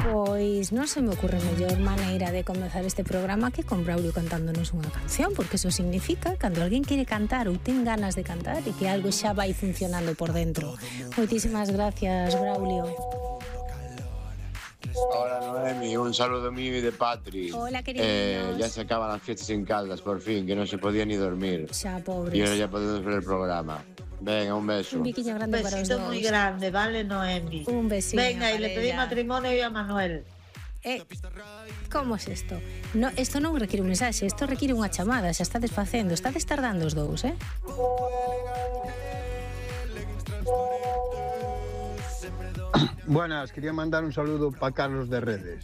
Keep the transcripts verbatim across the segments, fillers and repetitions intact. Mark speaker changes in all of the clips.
Speaker 1: Pois non se me ocurre mellor maneira de comezar este programa que con Braulio cantándonos unha canción, porque eso significa cando alguén quere cantar ou ten ganas de cantar e que algo xa vai funcionando por dentro. Moitísimas gracias, Braulio.
Speaker 2: Hola Noemi, un saludo mío y de Patri.
Speaker 1: Hola, queridos.
Speaker 2: Eh, ya se acaban las fiestas en Caldas, por fin, que no se podía ni dormir.
Speaker 1: Xa, pobres.
Speaker 2: Y ahora ya podemos ver el programa. Venga, un beso.
Speaker 1: Un biquiño grande
Speaker 3: un
Speaker 1: para os
Speaker 3: besito
Speaker 1: dos.
Speaker 3: muy grande, ¿vale, Noemi?
Speaker 1: Un besito.
Speaker 3: Venga, y le pedí matrimonio yo a Manuel.
Speaker 1: Eh, como es esto? No, esto non require un mensaxe, isto require unha chamada, xa estades facendo, estades tardando os dous, eh?
Speaker 4: Buenas, quería mandar un saludo para Carlos de Redes.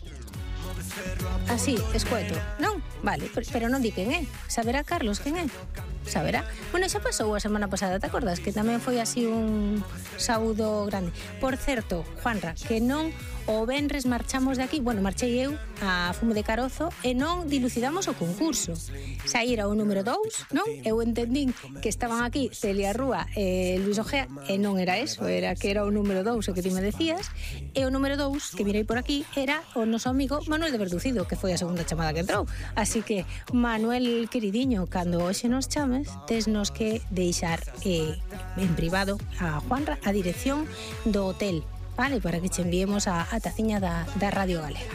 Speaker 1: Así, escueto. Non? Vale, pero, pero non di quen é. Saberá Carlos quen é? Saberá? Bueno, xa pasou a semana pasada, te acordas? Que tamén foi así un saúdo grande. Por certo, Juanra, que non o venres marchamos de aquí, bueno, marchei eu a Fume de Carozo e non dilucidamos o concurso. Saíra o número dous, non? Eu entendín que estaban aquí Celia Rúa e Luis Ojea e non era eso, era que era o número dous o que ti me decías, e o número dous que mirei por aquí era o noso amigo Manuel de Verducido, que foi a segunda chamada que entrou. Así que, Manuel queridiño, cando hoxe nos chames, tesnos que deixar eh, en privado a Juanra a dirección do hotel, vale, para que che enviemos a, a taciña da, da Radio Galega.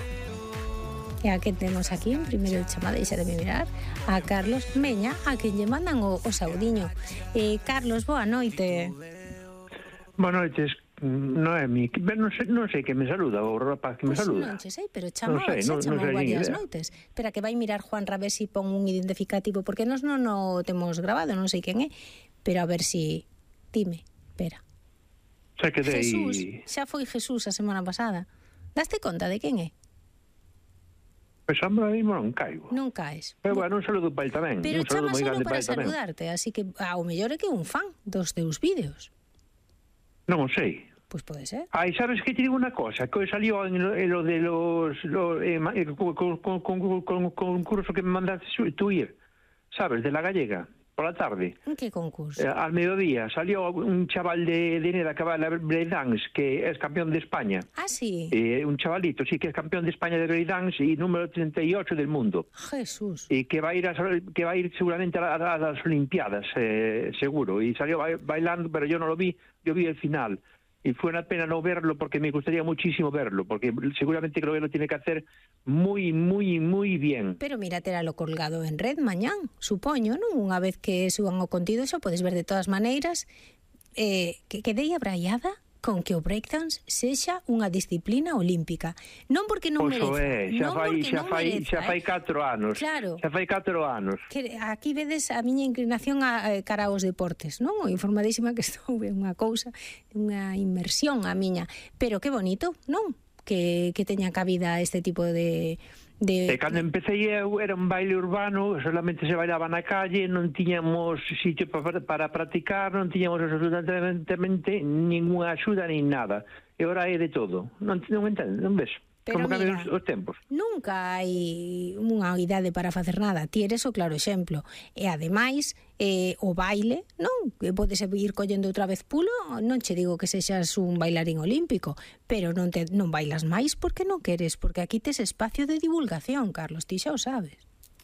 Speaker 1: E a que temos aquí en primeiro chamada, deixa de me mirar, a Carlos Meña, a quen lle mandan o, o saudiño. Eh, Carlos, boa noite.
Speaker 5: Boa noites, Noemi. Non sei, non sei que me saluda, o rapaz que me
Speaker 1: pues
Speaker 5: saluda.
Speaker 1: Non che sei, pero chamou,
Speaker 5: non sei,
Speaker 1: xa
Speaker 5: non,
Speaker 1: chamou
Speaker 5: non sei
Speaker 1: varias
Speaker 5: idea.
Speaker 1: noites. Espera que vai mirar Juan a ver si pon un identificativo, porque nos non o temos grabado, non sei quen é, pero a ver si... Dime, espera.
Speaker 5: Xa quedei...
Speaker 1: Jesús, xa foi Jesús a semana pasada. Daste conta de quen é?
Speaker 5: Pois ahora mesmo non caigo.
Speaker 1: Non caes.
Speaker 5: Pero bueno, un saludo para el tamén.
Speaker 1: Pero
Speaker 5: un saludo
Speaker 1: chama
Speaker 5: moi
Speaker 1: solo
Speaker 5: grande
Speaker 1: para
Speaker 5: para el tamén.
Speaker 1: saludarte, así que ao mellor é que é un fan dos teus vídeos.
Speaker 5: Non o sei.
Speaker 1: Pois pode ser.
Speaker 5: Ai, sabes que te digo unha cosa, que salió en lo, en lo de los... Lo, eh, ma- eh, con, con, con, con, con, con un curso que me mandaste tú ir, ¿sabes? De la gallega, por la tarde.
Speaker 1: En que concurso?
Speaker 5: Eh, al mediodía salió un chaval de, de Neda que va a la breakdance, que es campeón de España.
Speaker 1: Ah, sí.
Speaker 5: Eh, un chavalito, sí, que es campeón de España de breakdance y número treinta y ocho del mundo.
Speaker 1: Jesús.
Speaker 5: Y que va a ir a, que va a ir seguramente a, a, a las Olimpiadas, eh, seguro. Y salió ba- bailando, pero yo no lo vi, yo vi el final. Y fue una pena no verlo porque me gustaría muchísimo verlo, porque seguramente creo que lo tiene que hacer muy, muy, muy bien.
Speaker 1: Pero mira, teralo colgado en red mañán, supoño, non? Unha vez que suban o contido xa podes ver de todas maneiras eh, que quedei abraiada con que o breakdance sexa unha disciplina olímpica. Non porque non
Speaker 5: Pois
Speaker 1: mereza,
Speaker 5: é, xa
Speaker 1: non
Speaker 5: fai,
Speaker 1: porque
Speaker 5: xa
Speaker 1: non
Speaker 5: fai,
Speaker 1: mereza,
Speaker 5: xa fai
Speaker 1: eh.
Speaker 5: catro anos.
Speaker 1: Claro.
Speaker 5: Xa fai catro anos.
Speaker 1: Que aquí vedes a miña inclinación a, a cara aos deportes, non? O informadísima que estou é unha cousa, unha inmersión a miña, pero que bonito, non? Que, que teña cabida este tipo de... de...
Speaker 5: E cando empecé eu era un baile urbano, solamente se bailaba na calle, non tiñamos sitio para, para practicar, non tiñamos absolutamente ninguna axuda nin nada. E ora é de todo. Non, non entendo, non ves?
Speaker 1: Pero
Speaker 5: Como cambian
Speaker 1: mira,
Speaker 5: os, os tempos.
Speaker 1: Nunca hai unha idade para facer nada. Ti eres o claro exemplo. E ademais, eh, o baile, non? Que podes ir collendo outra vez pulo, non che digo que sexas un bailarín olímpico, pero non te non bailas máis porque non queres, porque aquí tes espacio de divulgación, Carlos, ti xa o sabes.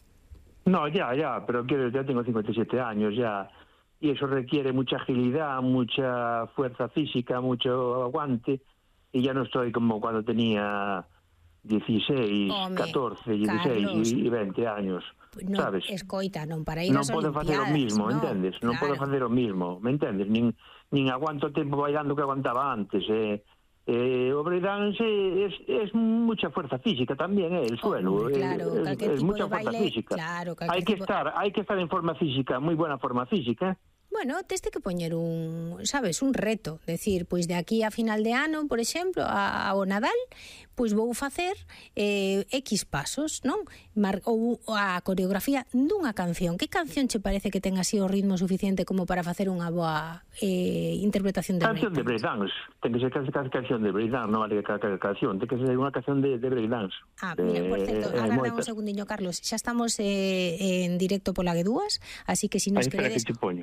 Speaker 5: No, ya, ya, pero quiero, ya tengo cincuenta y siete años, ya, y eso requiere mucha agilidad, mucha fuerza física, mucho aguante, y ya no estoy como cuando tenía dieciséis,
Speaker 1: Home,
Speaker 5: catorce, dieciséis
Speaker 1: Carlos,
Speaker 5: y veinte años,
Speaker 1: non,
Speaker 5: sabes?
Speaker 1: escoita, non para ir
Speaker 5: Non
Speaker 1: ás
Speaker 5: podo facer o
Speaker 1: Olimpiadas,
Speaker 5: mismo,
Speaker 1: no,
Speaker 5: entendes? Non
Speaker 1: claro.
Speaker 5: podo facer o mismo, me entendes? Nin, nin aguanto o tempo bailando que aguantaba antes, eh. Eh, o breakdance es, es mucha fuerza física también, eh, el suelo.
Speaker 1: Hombre, claro,
Speaker 5: es,
Speaker 1: calquer
Speaker 5: es
Speaker 1: tipo
Speaker 5: mucha
Speaker 1: de
Speaker 5: fuerza
Speaker 1: baile,
Speaker 5: física.
Speaker 1: claro, calquer
Speaker 5: hay que
Speaker 1: tipo-
Speaker 5: estar, hay que estar en forma física, muy buena forma física.
Speaker 1: Bueno, teste que poñer un, sabes, un reto, decir, pois de aquí a final de ano, por exemplo, a, ao Nadal, pois vou facer eh, X pasos, non? Mar, ou a coreografía dunha canción. Que canción che parece que ten así o ritmo suficiente como para facer unha boa eh, interpretación de
Speaker 5: Canción de
Speaker 1: breakdance?
Speaker 5: breakdance. Ten que ser casi, casi canción de breakdance, non vale que cada canción. Ten que ser unha canción de, de breakdance.
Speaker 1: Ah,
Speaker 5: de,
Speaker 1: mira, por certo,
Speaker 5: eh,
Speaker 1: agarda un
Speaker 5: moitas.
Speaker 1: segundiño, Carlos. Xa estamos eh, en directo pola G dúas, así que si nos
Speaker 5: Aí, espera que
Speaker 1: queredes
Speaker 5: che poño.
Speaker 1: oír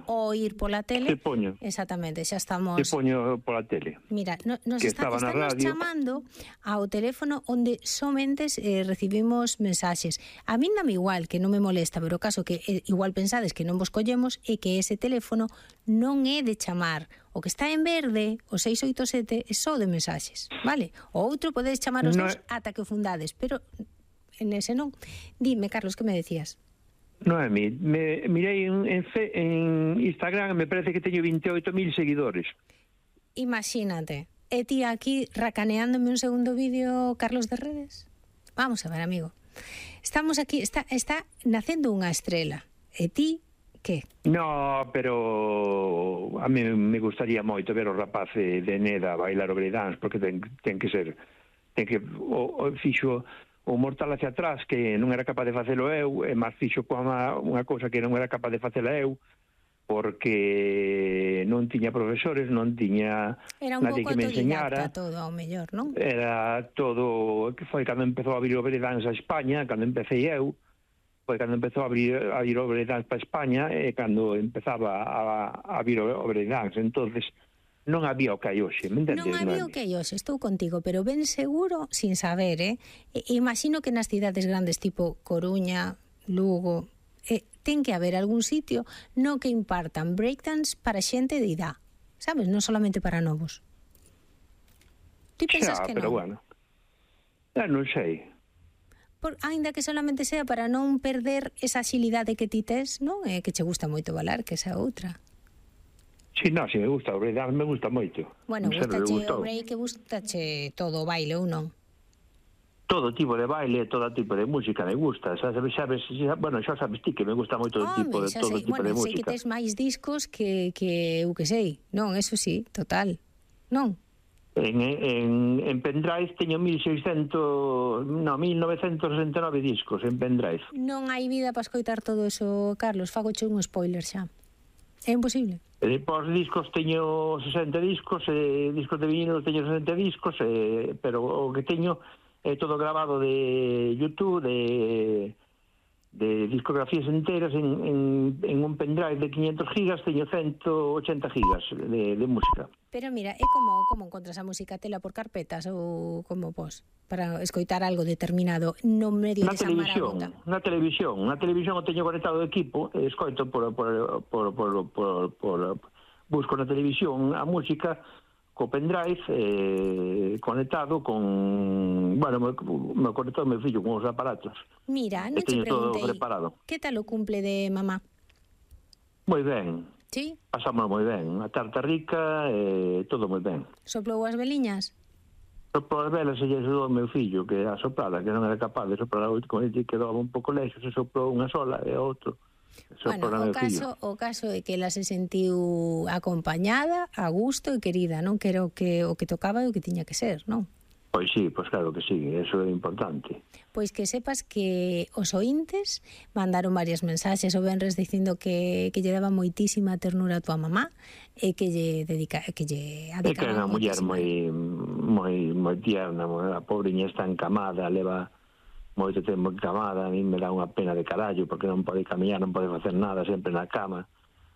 Speaker 1: vir pola tele.
Speaker 5: Te poño.
Speaker 1: Exactamente, xa estamos...
Speaker 5: Te poño pola tele.
Speaker 1: Mira, no, nos
Speaker 5: que
Speaker 1: está,
Speaker 5: estaba na
Speaker 1: estamos
Speaker 5: radio.
Speaker 1: chamando ao teléfono onde somente eh, recibimos mensaxes. A min dame igual, que non me molesta, pero o caso que eh, igual pensades que non vos collemos é que ese teléfono non é de chamar. O que está en verde, o seis oito sete, é só de mensaxes, vale? O outro podedes chamar os
Speaker 5: No
Speaker 1: dous
Speaker 5: é-
Speaker 1: ata que o fundades, pero en ese non. Dime, Carlos, que me decías?
Speaker 5: Noemi, me mirei en, en, fe, en Instagram e me parece que teño veintioito mil seguidores.
Speaker 1: Imagínate. E ti aquí racaneándome un segundo vídeo, Carlos de Redes? Vamos a ver, amigo. Estamos aquí, está, está nacendo unha estrela. E ti, que?
Speaker 5: No, pero a mí me gustaría moito ver o rapaz de Neda bailar o breakdance, porque ten, ten que ser, ten que, o, o fixo o mortal hacia atrás, que non era capaz de facelo eu, e máis fixo con unha cousa que non era capaz de facela eu, porque non tiña profesores, non tiña
Speaker 1: Era un
Speaker 5: nadie
Speaker 1: pouco
Speaker 5: que me
Speaker 1: autodidacta
Speaker 5: enseñara.
Speaker 1: todo, ao mellor, non?
Speaker 5: Era todo, que foi cando empezou a abrir o breakdance a España, cando empecé eu, foi cando empezou a abrir, a abrir o breakdance para España, e cando empezaba a, a abrir o breakdance, entonces non había o que hai hoxe, me entendes?
Speaker 1: Non había o que hai hoxe, estou contigo, pero ben seguro, sin saber, eh? E, imagino que nas cidades grandes tipo Coruña, Lugo, eh, ten que haber algún sitio no que impartan breakdance para xente de idade, sabes? Non solamente para novos. Ti pensas
Speaker 5: Xa,
Speaker 1: que
Speaker 5: pero
Speaker 1: non?
Speaker 5: bueno, ya non sei.
Speaker 1: Por, ainda que solamente sea para non perder esa axilidade que ti tes, non? É que che gusta moito balar, que esa outra.
Speaker 5: Si, non, si me gusta, o breakdance me gusta moito.
Speaker 1: Bueno,
Speaker 5: Sempre me
Speaker 1: gustache
Speaker 5: gustou.
Speaker 1: o break, gustache todo o baile ou non?
Speaker 5: Todo tipo de baile, todo tipo de música me gusta, sabes, sabes, xa, bueno, xa sabes ti que me gusta moito o tipo de
Speaker 1: xa
Speaker 5: todo
Speaker 1: sei.
Speaker 5: tipo
Speaker 1: Bueno,
Speaker 5: de
Speaker 1: sei que
Speaker 5: música.
Speaker 1: tes máis discos que, que eu que sei. Non, eso sí, total. Non?
Speaker 5: En, en, en pendrive teño mil seiscentos, no, mil novecientos sesenta e nove discos en pendrive.
Speaker 1: Non hai vida para escoitar todo eso, Carlos. Fagoche un spoiler xa. É imposible.
Speaker 5: E depois discos teño sesenta discos, e discos de vinilo teño sesenta discos, e, pero o que teño é todo grabado de YouTube, de, de discografías enteras en, en, en un pendrive de quinientos gigas, teño ciento ochenta gigas de, de música.
Speaker 1: Pero mira, é como como encontras a música tela por carpetas ou como pos para escoitar algo determinado no medio
Speaker 5: Na
Speaker 1: desa
Speaker 5: televisión,
Speaker 1: marabunta.
Speaker 5: na televisión, na televisión o teño conectado o equipo, e escoito por, por, por, por, por, por busco na televisión a música co pendrive eh, conectado con, bueno, me, me conectado meu fillo con os aparatos.
Speaker 1: Mira,
Speaker 5: E
Speaker 1: non che
Speaker 5: teño todo
Speaker 1: preguntei,
Speaker 5: preparado.
Speaker 1: que tal o cumple de mamá?
Speaker 5: Moi ben,
Speaker 1: Sí?
Speaker 5: pasamos moi ben, a tarta rica e eh, todo moi ben.
Speaker 1: Soplou as veliñas?
Speaker 5: Por as velas se lle axudou ao meu fillo, que a soprada, que non era capaz de soprar a outra, como ele quedaba un pouco lexo, se soprou unha sola e a outro.
Speaker 1: Bueno, o caso, o caso é que ela se sentiu acompañada, a gusto e querida, non? Que era o que, o que tocaba e o que tiña que ser, non?
Speaker 5: Pois sí, pois claro que sí, eso é importante.
Speaker 1: Pois que sepas que os ointes mandaron varias mensaxes o venres dicindo que, que lle daba moitísima ternura a tua mamá e que lle dedica que lle
Speaker 5: É que é
Speaker 1: adicaba
Speaker 5: unha muller
Speaker 1: moitísima.
Speaker 5: moi moi moi tierna, a pobriña está encamada, leva moito tempo encamada, a mí me dá unha pena de carallo, porque non pode camiñar, non pode facer nada, sempre na cama.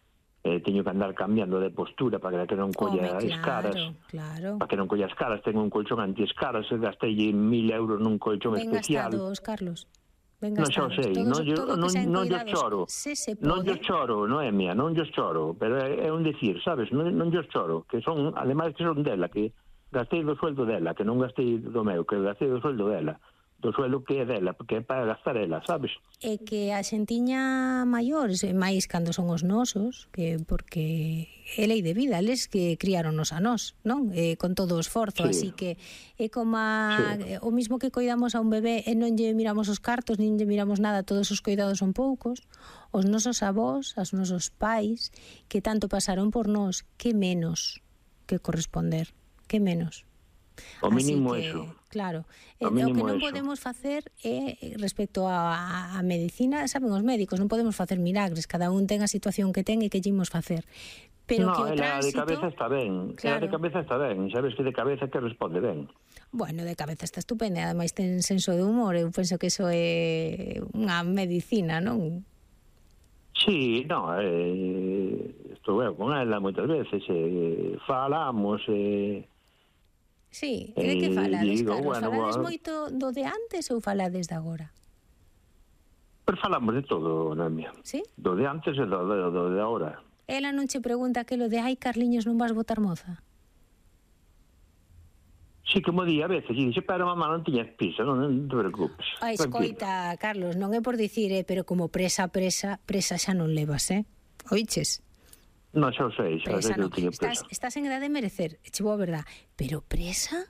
Speaker 5: Eh, teño que andar cambiando de postura para que non colla
Speaker 1: Home,
Speaker 5: escaras.
Speaker 1: claro, claro.
Speaker 5: Para que non colla escaras, tengo un colchón anti-escaras, gastei mil euros nun colchón
Speaker 1: Ben
Speaker 5: especial.
Speaker 1: gastados, Carlos. Ben
Speaker 5: Non xa o
Speaker 1: gastados.
Speaker 5: sei,
Speaker 1: Todos-
Speaker 5: non, yo,
Speaker 1: todo que
Speaker 5: non,
Speaker 1: sean
Speaker 5: non yo
Speaker 1: cuidados,
Speaker 5: choro,
Speaker 1: se se
Speaker 5: non yo
Speaker 1: pode.
Speaker 5: choro, Noemia, non yo choro, pero é, é un decir, sabes, non, non yo choro, que son, ademais que son dela, que gastei do sueldo dela, que non gastei do meu, que gastei do sueldo dela, do sueldo que é dela, porque é para gastar ela, sabes?
Speaker 1: É que a xentiña maiores, e máis cando son os nosos, que porque é lei de vida, eles que criáronos a nós, non? E con todo o esforzo,
Speaker 5: Sí.
Speaker 1: así que é como a,
Speaker 5: Sí.
Speaker 1: o mismo que coidamos a un bebé e non lle miramos os cartos, nin lle miramos nada, todos os cuidados son poucos. Os nosos avós, os nosos pais, que tanto pasaron por nós, que menos que corresponder, que menos.
Speaker 5: O
Speaker 1: Así
Speaker 5: mínimo
Speaker 1: que,
Speaker 5: eso.
Speaker 1: Claro,
Speaker 5: O
Speaker 1: o, o que
Speaker 5: mínimo
Speaker 1: non
Speaker 5: eso.
Speaker 1: podemos facer é respecto a, a medicina, saben os médicos, non podemos facer milagres, cada un ten a situación que ten e que lle imos facer. Pero
Speaker 5: no,
Speaker 1: que o
Speaker 5: ela de
Speaker 1: tránsito,
Speaker 5: cabeza está ben, ela
Speaker 1: Claro.
Speaker 5: de cabeza está ben, sabes que de cabeza que responde ben.
Speaker 1: bueno, de cabeza está estupenda, ademais ten senso de humor, eu penso que iso é unha medicina, non?
Speaker 5: Sí, no, eh, estou eu con ela moitas veces, eh, falamos, eh,
Speaker 1: Sí, e de que
Speaker 5: Eh,
Speaker 1: falades,
Speaker 5: digo,
Speaker 1: Carlos?
Speaker 5: bueno,
Speaker 1: Falades
Speaker 5: bueno.
Speaker 1: moito do de antes ou falades de agora?
Speaker 5: pero falamos de todo, Noemia.
Speaker 1: Sí?
Speaker 5: Do de antes e do, do, do de ahora.
Speaker 1: Ela non che pregunta aquilo de ai, Carliños, non vas botar moza?
Speaker 5: Sí, como di a veces, e dixe, pero mamá, non tiñas piso, non, non te preocupes.
Speaker 1: Ai,
Speaker 5: tranquila.
Speaker 1: escoita, Carlos, non é por dicir, eh, pero como presa, presa, presa xa non levas, eh? Oiches?
Speaker 5: Non, xa o sei, xa
Speaker 1: Presa
Speaker 5: sei que
Speaker 1: non.
Speaker 5: non tiña
Speaker 1: Estás,
Speaker 5: presa.
Speaker 1: estás en edad de merecer, che vou a verdad. Pero presa?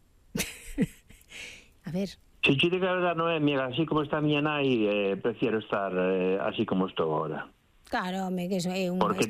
Speaker 1: A ver,
Speaker 5: Se che diga a verdade, Noemia, así como está a miña nai, eh, prefiero estar eh, así como estou agora.
Speaker 1: claro, home, que eso é un...
Speaker 5: Porque